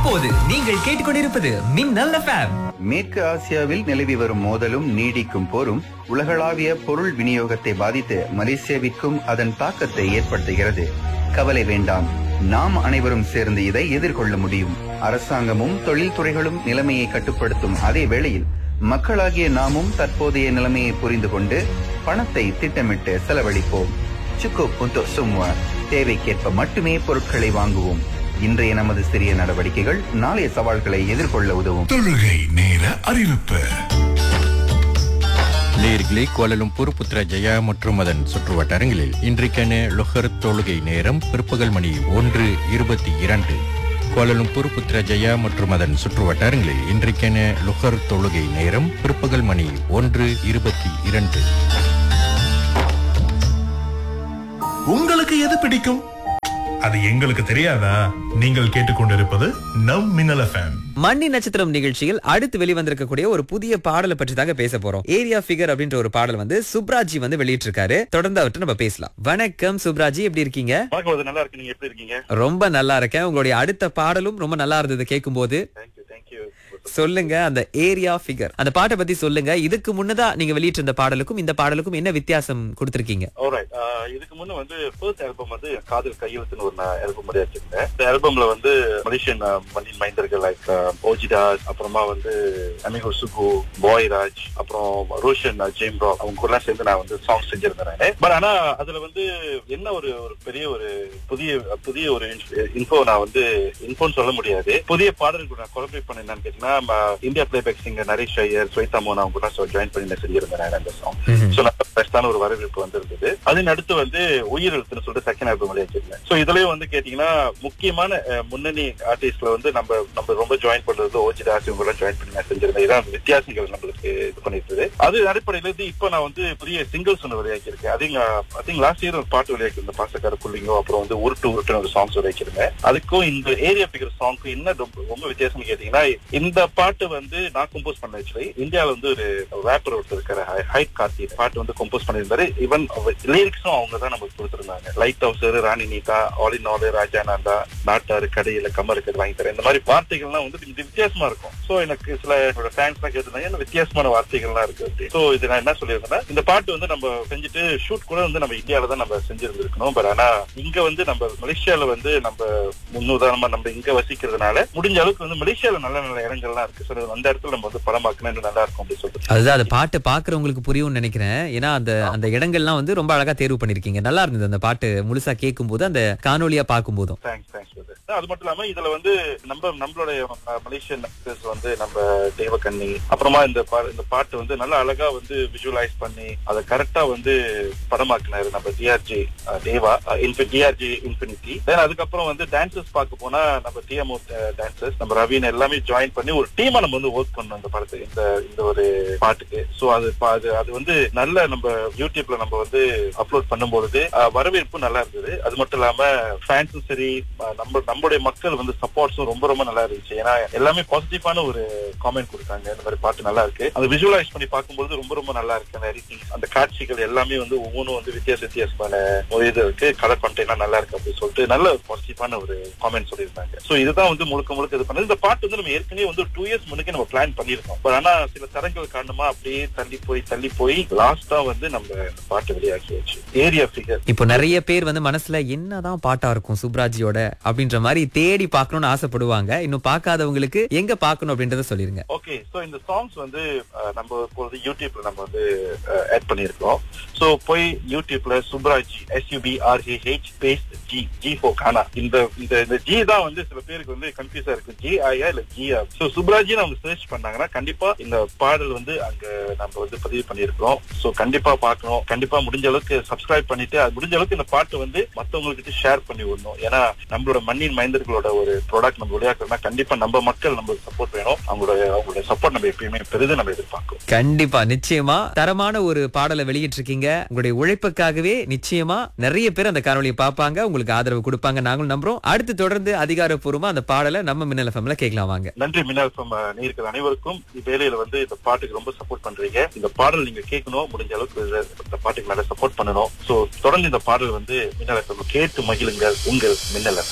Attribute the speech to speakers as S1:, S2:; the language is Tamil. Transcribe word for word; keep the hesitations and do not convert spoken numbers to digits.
S1: இப்போது நீங்கள் கேட்டுக்கொண்டிருப்பது மின்னல் எஃப்எம்.
S2: மேற்கு ஆசியாவில் நிலவி வரும் மோதலும் நீடிக்கும் போரும் உலகளாவிய பொருள் விநியோகத்தை பாதித்து மலேசியாவிற்கும் அதன் தாக்கத்தை ஏற்படுத்துகிறது. கவலை வேண்டாம், நாம் அனைவரும் சேர்ந்து இதை எதிர்கொள்ள முடியும். அரசாங்கமும் தொழில்துறைகளும் நிலைமையை கட்டுப்படுத்தும் அதே வேளையில் மக்களாகிய நாமும் தற்போதைய நிலைமையை புரிந்து கொண்டு பணத்தை திட்டமிட்டு செலவழிப்போம். சுக்கு புந்தோ சும்மா, தேவைக்கேற்ப மட்டுமே பொருட்களை வாங்குவோம். இன்றைய நமது சிறிய நடவடிக்கைகள் நாளைய சவால்களை எதிர்கொள்ள உதவும்.
S3: தொழுகை நேர அறிவிப்பு.
S4: நேயர்களே, கோலாலம்பூர், புத்ராஜயா மற்றும் அதன் சுற்றுவட்டாரங்களில் இன்றைக்கான லொஹர் தொழுகை நேரம் பிற்பகல் மணி ஒன்று இருபத்தி இரண்டு. கோலாலம்பூர், புத்ராஜயா மற்றும் அதன் சுற்றுவட்டாரங்களில் இன்றைக்கான லொஹர் தொழுகை நேரம் பிற்பகல் மணி ஒன்று இருபத்தி இரண்டு.
S3: உங்களுக்கு எது பிடிக்கும்? அது எங்களுக்கு தெரியாதா? நீங்கள் கேட்டுக்கொண்டிருப்பது நம் மின்னல் எஃப்எம்.
S5: மன்னி நட்சத்திரம் நிகழ்ச்சியில் அடுத்து வெளிவந்திருக்கக்கூடிய ஒரு புதிய பாடலை பற்றி தாங்க பேச போறோம். ஏரியா ஃபிகர் அப்படின்ற ஒரு பாடல் வந்து சுப்ராஜி வந்து வெளியிட்டிருக்காரு. தொடர்ந்து அவர்கிட்ட நம்ம பேசலாம். வணக்கம் சுப்ராஜி, எப்படி இருக்கீங்க?
S6: நல்லா இருக்கு. நீங்க எப்படி இருக்கீங்க?
S5: ரொம்ப நல்லா இருக்கேன். உங்களுடைய அடுத்த பாடலும் ரொம்ப நல்லா இருந்தது கேட்கும் போது. சொல்லுங்க, அந்த ஏரியா ஃபிகர் அந்த பாட்டை பத்தி சொல்லுங்க. இதுக்கு முன்னதா நீங்க வெளியிட்ட இந்த பாடலுக்கும் இந்த பாடலுக்கும் என்ன வித்தியாசம் கொடுத்திருக்கீங்க?
S6: ஆல்ரைட், இதுக்கு முன்ன வந்து ஃபர்ஸ்ட் ஆல்பம் வந்து காதல் கையெழுத்துன்னு ஒரு ஆல்பம் மாதிரி வச்சிருந்தேன். இந்த ஆல்பம்ல வந்து மலேசியன் மண்ணின் மைந்தர்கள் லைக் ஓஜிடாஸ், அப்புறமா வந்து அமிகோ சுகு, பாய்ராஜ், அப்புறம் ரோஷன் ஜேம்ரோ, அவங்க கூட சேர்ந்து நான் வந்து சாங் செஞ்சிருந்தேன். பட் ஆனா அதுல வந்து என்ன ஒரு ஒரு பெரிய ஒரு புதிய புதிய ஒரு இன்ஃபோ நான் வந்து இன்ஃபோன்னு சொல்ல முடியாது. புதிய பாடல்கள் நான் கொலபரேட் பண்ண என்னன்னு கேட்டீங்கன்னா, India playback singer Naresh Iyer, Shweta மோகன் அவங்க கூட ஜாயின் பண்ணி நான் செஞ்சிருந்தேன் அந்த சாங். சோ பெஸ்டான ஒரு வரவேற்பு வந்திருந்தது. அதன் அடுத்து வந்து உயிர் எழுத்துன்னு சொல்லிட்டு செகண்ட் ஆல்பம் வெளியாச்சிருந்தேன். சோ இதுலயும் வந்து கேட்டீங்கன்னா முக்கியமான முன்னணி ஆர்டிஸ்ட்ல வந்து நம்ம நம்ம ரொம்ப ஜாயின் பண்றது ஓஜிதாஸ் இவங்க எல்லாம் ஜாயின் பண்ணி நான் செஞ்சிருந்தேன். இதான் வித்தியாசங்கள் நம்மளுக்கு இது பண்ணிருந்தது. அது அடிப்படையில இருந்து இப்ப நான் வந்து பெரிய சிங்கிள்ஸ் ஒன்று வெளியாக்கிருக்கேன். அது ஐ திங்க் லாஸ்ட் இயர் ஒரு பாட்டு வெளியாக்கிருந்தேன், பாசக்கார புள்ளிங்கோ, அப்புறம் வந்து உருட்டு உருட்டுன்னு ஒரு சாங்ஸ் வெளியாக்கிருந்தேன். அதுக்கும் இந்த ஏரியா ஃபிகர் சாங்க்கு என்ன ரொம்ப வித்தியாசம் கேட்டீங்கன்னா, இந்த பாட்டு வந்து நான் கம்போஸ் பண்ண ஆக்சுவலி இந்தியாவில வந்து ஒரு ரேப்பர் ஒருத்தர் இருக்காரு, ஹைட் கார்த்தி, பாட்டு வந்து கம்போஸ் பண்ணியிருந்தாரு. ஈவன் லிரிக்ஸும் அவங்க தான் நமக்கு கொடுத்திருந்தாங்க. லைட் ஹவுசர், ராணி நீதா, ஆலின் ஆலு, ராஜானந்தா, நாட்டாரு, கடையில கமர் கட்டு வாங்கி தரேன், இந்த மாதிரி வார்த்தைகள்லாம் வந்து வித்தியாசமா இருக்கும். சோ எனக்கு சில என்னோட ஃபேன்ஸ் எல்லாம் கேட்டிருந்தாங்க வித்தியாசமான வார்த்தைகள்லாம் இருக்கு. சோ இது நான் என்ன சொல்லியிருந்தேன்னா, இந்த பாட்டு வந்து நம்ம செஞ்சுட்டு ஷூட் கூட வந்து நம்ம இந்தியாவில தான் நம்ம செஞ்சிருந்திருக்கணும். பட் ஆனா இங்க வந்து நம்ம மலேசியால வந்து நம்ம முன்னுதாரணமா நம்ம இங்க வசிக்கிறதுனால முடிஞ்ச அளவுக்கு வந்து மலேசியால நல்ல நல்ல இடங்கள்லாம் இருக்கு. அந்த இடத்துல நம்ம வந்து படம் பார்க்கணும் நல்லா இருக்கும் அப்படின்னு சொல்லிட்டு
S5: அதுதான் அந்த பாட்டு பாக்குறவங்களுக்கு புரியும்னு நினைக்கிறேன். ஏன்னா அந்த அந்த இடங்கள்லாம் வந்து ரொம்ப அழகா தேர்வு பண்ணிருக்கீங்க. நல்லா இருந்தது அந்த பாட்டு முழுசா கேட்கும் போது, அந்த காணொலியா பார்க்கும் போதும்.
S6: Thanks thanks. அது மட்டும் இல்லாம இதுல வந்து நம்ம நம்மளுடைய மலேசியன் ஆக்டர்ஸ் வந்து நம்ம தேவகண்ணி, அப்புறமா இந்த இந்த பாட்டு வந்து நல்லா அழகா வந்து விஜுவலைஸ் பண்ணி அதை கரெக்டா வந்து படமாக்குனாரு நம்ம டிஆர்ஜி தேவா, டிஆர்ஜி இன்ஃபினிட்டி. தென் அதுக்கப்புறம் வந்து டான்சர்ஸ் பார்க்க போனா நம்ம டிஎம்ஓ டான்சர்ஸ், நம்ம ரவீன் எல்லாமே ஜாயின் பண்ணி ஒரு டீமா நம்ம வந்து ஒர்க் பண்ணோம் இந்த படத்துக்கு, இந்த இந்த ஒரு பாட்டுக்கு. சோ அது அது வந்து நல்ல நம்ம யூடியூப்ல நம்ம வந்து அப்லோட் பண்ணும்பொழுது வரவேற்பு நல்லா இருந்தது. அது மட்டும் இல்லாம ஃபேன்ஸும் சரி, நம்ம நம்மளுடைய மக்கள் வந்து சப்போர்ட்ஸும் ரொம்ப ரொம்ப நல்லா இருந்துச்சு. ஏன்னா எல்லாமே பாசிட்டிவான ஒரு காமெண்ட் கொடுத்தாங்க, இந்த மாதிரி பாட்டு நல்லா இருக்கு. அதை விஜுவலைஸ் பண்ணி பார்க்கும்போது ரொம்ப ரொம்ப நல்லா இருக்கு. அந்த எடிட்டிங், அந்த காட்சிகள் எல்லாமே வந்து ஒவ்வொன்றும் வந்து வித்தியாச வித்தியாசமான ஒரு இது இருக்கு, கலர் கண்டெய்னா நல்லா இருக்கு அப்படின்னு சொல்லிட்டு நல்ல பாசிட்டிவான ஒரு காமெண்ட் சொல்லியிருந்தாங்க. சோ இதுதான் வந்து முழுக்க முழுக்க இது பண்ணது. இந்த பாட்டு வந்து நம்ம ஏற்கனவே வந்து டூ இயர்ஸ் முன்னே நம்ம பிளான் பண்ணிருக்கோம். ஆனா சில தரங்கள் காரணமா அப்படியே தள்ளி போய் தள்ளி போய் லாஸ்டா வந்து நம்ம பாட்டு வெளியாக்கியாச்சு, ஏரியா ஃபிகர்.
S5: இப்போ நிறைய பேர் வந்து மனசுல என்னதான் பாட்டா இருக்கும் சுப்ராஜியோட அப்படின்ற மாதிரி தேடி பார்க்கணும்னு ஆசைப்படுவாங்க. இன்னும் பார்க்காதவங்களுக்கு எங்க பார்க்கணும் அப்படின்றத சொல்லிருங்க.
S6: ஓகே, சோ இந்த சாங்ஸ் வந்து நம்ம இப்போது யூடியூப்ல நம்ம வந்து ஆட் பண்ணிருக்கோம். சோ போய் யூடியூப்ல சுப்ராஜி S you B R A H space G G four கானா, இந்த இந்த ஜி தான் வந்து சில பேருக்கு வந்து கன்ஃபியூஸா இருக்கு, ஜி ஐயா இல்ல ஜியா. சோ சுப்ராஜின்னு அவங்க சர்ச் பண்ணாங்கன்னா கண்டிப்பா இந்த பாடல் வந்து அங்க நம்ம வந்து பதிவு பண்ணிருக்கோம். சோ கண்டிப்பா பார்க்கணும். கண்டிப்பா முடிஞ்ச அளவுக்கு சப்ஸ்கிரைப் பண்ணிட்டு அது முடிஞ்ச அளவுக்கு இந்த பாட்டு வந்து மத்தவங்களுக்கு ஷேர் பண்ணி விடணும். ஏன்னா நம்மளோட மண்ணின் மைந்தர்களோட ஒரு ப்ராடக்ட் நம்ம விளையாடுறோம்னா கண்டிப்பா நம்ம மக்கள் நம்மளுக்கு சப்போர்ட் வேணும். அவங்களோட அவங்களோட சப்போர்ட் நம்ம எப்பயுமே பெரிதும் நம்ம எதிர்பார்க்கிறோம்.
S5: கண்டிப்பா, நிச்சயமா தரமான ஒரு பாடலை வெளியிட்டு இருக்கீங்க. உங்களுடைய உழைப்புக்காகவே நிச்சயமா நிறைய பேர் அந்த காணொலியை பார்ப்பாங்க, உங்களுக்கு ஆதரவு கொடுப்பாங்க, நாங்களும் நம்புறோம். அடுத்து தொடர்ந்து அதிகாரப்பூர்வமா அந்த பாடலை நம்ம மின்னல் எஃப்எம்ல கேட்கலாம் வாங்க.
S6: நன்றி மின்னல் எஃப்எம் நேயர்கள் அனைவருக்கும். வேலையில வந்து இந்த பாட்டுக்கு ரொம்ப சப்போர்ட் பண்றீங்க. இந்த பாடல் நீங்க கேட்கணும், முடிஞ்ச அளவுக்கு இந்த பாட்டுக்கு நல்லா சப்போர்ட் பண்ணணும். சோ தொடர்ந்து இந்த பாடல் வந்து மின்னல் எஃப்எம் கேட்டு மகிழுங்கள். உங்கள் மின்னல் எஃப்எம்.